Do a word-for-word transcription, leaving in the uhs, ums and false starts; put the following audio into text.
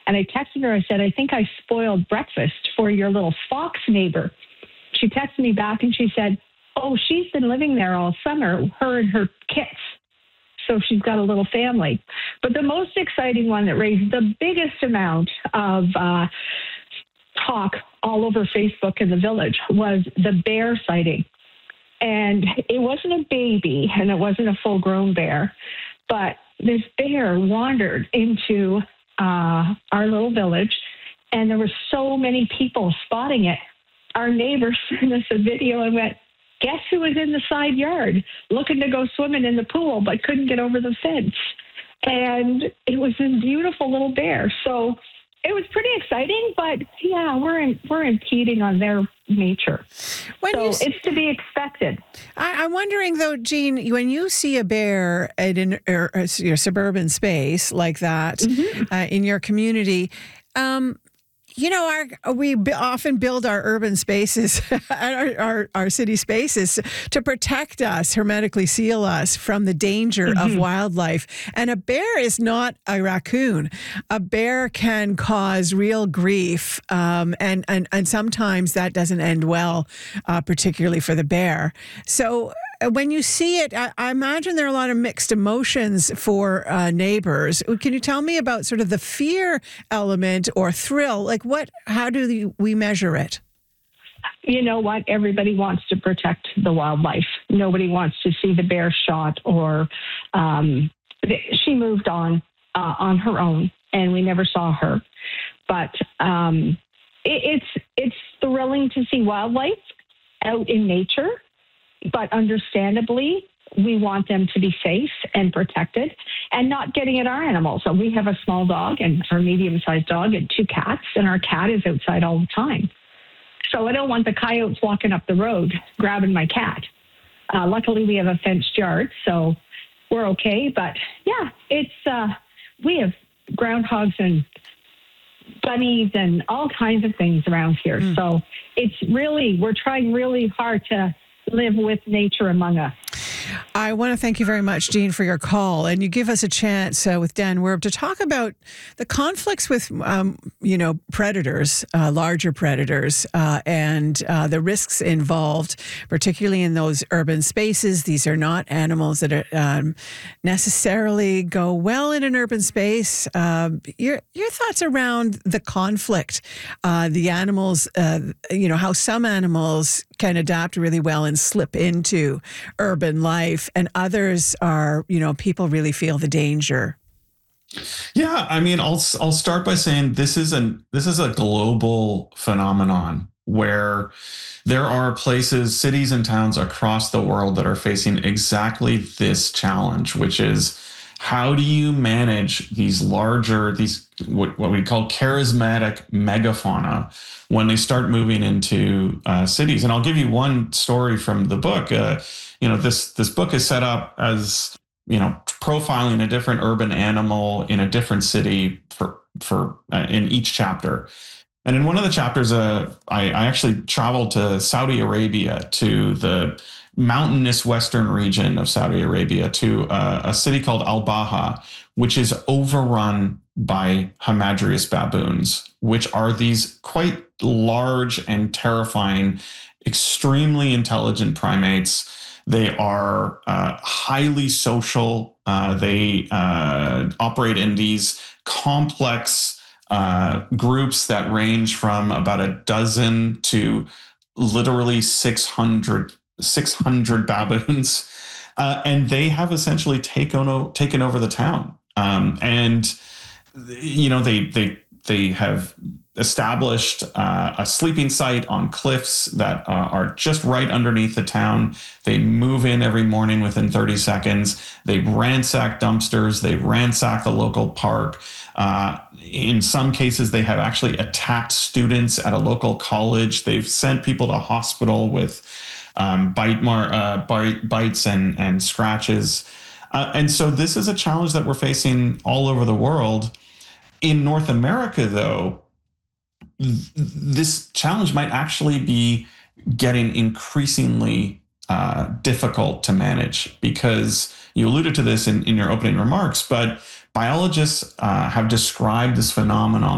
And I texted her, I said, I think I spoiled breakfast for your little fox neighbor. She texted me back and she said, oh, she's been living there all summer, her and her kits. So she's got a little family. But the most exciting one that raised the biggest amount of uh, talk all over Facebook in the village was the bear sighting. And it wasn't a baby and it wasn't a full-grown bear, but this bear wandered into uh, our little village, and there were so many people spotting it. Our neighbor sent us a video and went, guess who was in the side yard looking to go swimming in the pool but couldn't get over the fence? And it was this beautiful little bear. So it was pretty exciting, but yeah, we're in, we're impeding on their nature. When so you, it's to be expected. I, I'm wondering though, Jean, when you see a bear in an, or, or your suburban space like that mm-hmm. uh, in your community, um, you know, our, we b- often build our urban spaces, our, our, our city spaces, to protect us, hermetically seal us from the danger mm-hmm. of wildlife. And a bear is not a raccoon. A bear can cause real grief, um, and, and, and sometimes that doesn't end well, uh, particularly for the bear. So when you see it, I, I imagine there are a lot of mixed emotions for uh, neighbors. Can you tell me about sort of the fear element or thrill? Like what, how do we measure it? You know what? Everybody wants to protect the wildlife. Nobody wants to see the bear shot or um, she moved on uh, on her own and we never saw her. But um, it, it's, it's thrilling to see wildlife out in nature. But understandably, we want them to be safe and protected and not getting at our animals. So we have a small dog and our medium-sized dog and two cats, and our cat is outside all the time. So I don't want the coyotes walking up the road grabbing my cat. Uh, luckily, we have a fenced yard, so we're okay. But yeah, it's uh, we have groundhogs and bunnies and all kinds of things around here. Mm. So it's really, we're trying really hard to live with nature among us. I want to thank you very much, Jean, for your call. And you give us a chance uh, with Dan Werb to talk about the conflicts with, um, you know, predators, uh, larger predators, uh, and uh, the risks involved, particularly in those urban spaces. These are not animals that are, um, necessarily go well in an urban space. Uh, your your thoughts around the conflict, uh, the animals, uh, you know, how some animals can adapt really well and slip into urban life, and others are, you know, people really feel the danger. Yeah, I mean, I'll I'll start by saying this is an this is a global phenomenon where there are places, cities and towns across the world that are facing exactly this challenge, which is how do you manage these larger, these what, what we call charismatic megafauna when they start moving into uh, cities? And I'll give you one story from the book. Uh, you know, this this book is set up as, you know, profiling a different urban animal in a different city for for uh, in each chapter. And in one of the chapters, uh, I, I actually traveled to Saudi Arabia, to the mountainous western region of Saudi Arabia, to uh, a city called Al-Baha, which is overrun by Hamadryas baboons, which are these quite large and terrifying, extremely intelligent primates. They are uh, highly social. Uh, they uh, operate in these complex uh, groups that range from about a dozen to literally six hundred, six hundred baboons. Uh, and they have essentially taken, o- taken over the town. Um, and, you know, they, they, they have established uh, a sleeping site on cliffs that uh, are just right underneath the town. They move in every morning within thirty seconds. They ransack dumpsters. They ransack the local park. Uh, in some cases, they have actually attacked students at a local college. They've sent people to hospital with um, bite mar- uh, bite, bites and, and scratches. Uh, and so this is a challenge that we're facing all over the world. In North America, though, this challenge might actually be getting increasingly uh, difficult to manage, because you alluded to this in, in your opening remarks, but biologists uh, have described this phenomenon